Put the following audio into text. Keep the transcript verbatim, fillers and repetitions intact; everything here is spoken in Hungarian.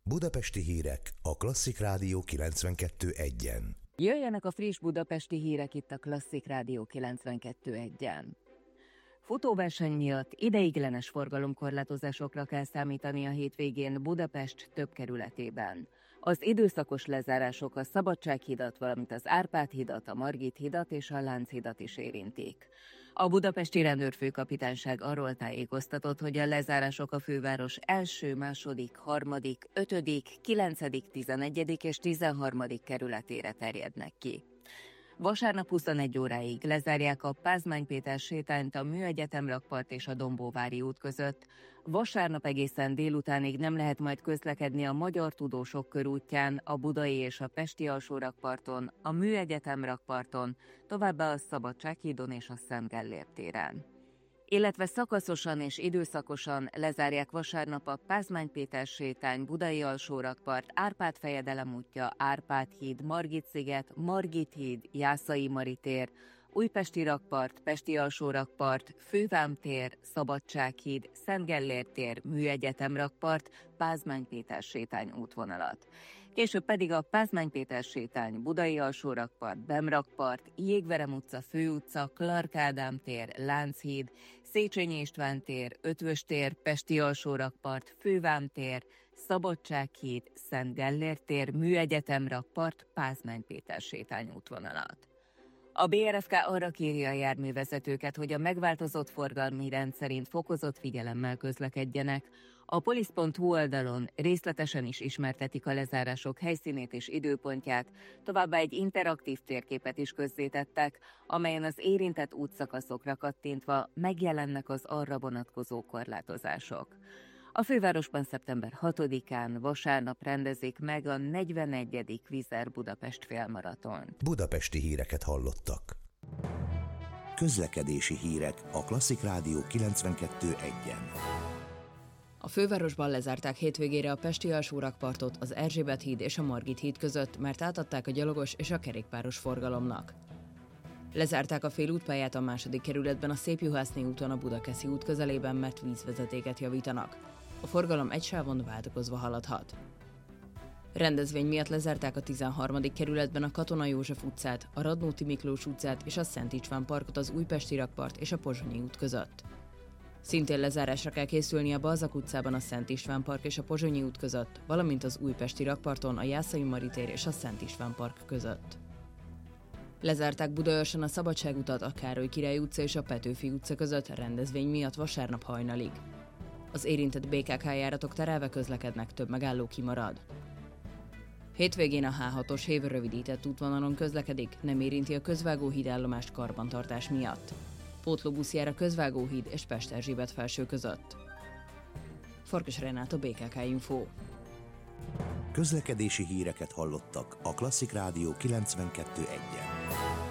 Budapesti hírek a Klasszik Rádió kilencvenkettő egyen. Jöjjenek a friss budapesti hírek itt a Klasszik Rádió kilencvenkettő egyen. Futóverseny miatt ideiglenes forgalomkorlátozásokra kell számítani a hétvégén Budapest több kerületében. Az időszakos lezárások a Szabadsághidat, valamint az Árpád-hidat, a Margit-hidat és a Lánchídat is érintik. A budapesti rendőrfőkapitányság arról tájékoztatott, hogy a lezárások a főváros első, második, harmadik, ötödik, kilencedik, tizenegyedik és tizenharmadik kerületére terjednek ki. Vasárnap huszonegy óráig lezárják a Pázmány Péter sétányt a Műegyetem rakpart és a Dombóvári út között. Vasárnap egészen délutánig nem lehet majd közlekedni a Magyar Tudósok körútján, a Budai és a Pesti alsórakparton, a Műegyetem rakparton, továbbá a Szabadsághídon és a Szent Gellért téren. Illetve szakaszosan és időszakosan lezárják vasárnap a Pázmány Péter sétány, Budai alsórakpart, Árpád fejedelem útja, Árpád-híd, Margit-sziget, Margit-híd, Jászai Mari tér, Újpesti rakpart, Pesti alsórakpart, Fővám tér, Szabadsághíd, Szent Gellért tér, Műegyetem rakpart, Pázmány Péter sétány útvonalat. Később pedig a Pázmány Péter sétány, Budai alsórakpart, Bem rakpart, Jégverem utca, Főutca, Clark Ádám tér, Lánchíd, Széchenyi István tér, Ötvös tér, Pesti alsórakpart, Fővám tér, Szabadsághíd, Szent Gellért tér, Műegyetem rakpart, Pázmány Péter sétány útvonalat. A bé er ef ká arra kéri a járművezetőket, hogy a megváltozott forgalmi rend szerint fokozott figyelemmel közlekedjenek. A polisz pont hu oldalon részletesen is ismertetik a lezárások helyszínét és időpontját, továbbá egy interaktív térképet is közzétettek, amelyen az érintett útszakaszokra kattintva megjelennek az arra vonatkozó korlátozások. A fővárosban szeptember hatodikán vasárnap rendezik meg a negyvenegyedik Vizer Budapest félmaratont. Budapesti híreket hallottak. Közlekedési hírek a Klasszik Rádió kilencvenkettő egyen. A fővárosban lezárták hétvégére a Pesti alsórakpartot, az Erzsébet híd és a Margit híd között, mert átadták a gyalogos és a kerékpáros forgalomnak. Lezárták a félútpályát a második kerületben a Szépjuhászné úton a Budakeszi út közelében, mert vízvezetéket javítanak. A forgalom egy sávon váltakozva haladhat. Rendezvény miatt lezárták a tizenharmadik kerületben a Katona József utcát, a Radnóti Miklós utcát és a Szent István parkot az Újpesti rakpart és a Pozsonyi út között. Szintén lezárásra kell készülni a Balzak utcában a Szent István park és a Pozsonyi út között, valamint az Újpesti rakparton a Jászai Mari tér és a Szent István park között. Lezárták Budaörsen a Szabadságutat, a Károly Király utca és a Petőfi utca között rendezvény miatt vasárnap hajnalig. Az érintett bé ká ká járatok terelve közlekednek, több megálló kimarad. Hétvégén a há hatos hév rövidített útvonalon közlekedik, nem érinti a Közvágóhíd állomást karbantartás miatt. Pótlóbusz jár a Közvágóhíd és Pest-Erzsébet felső között. Farkas Renát, bé ká ká Info. Közlekedési híreket hallottak a Klasszik Rádió kilencvenkettő egyen.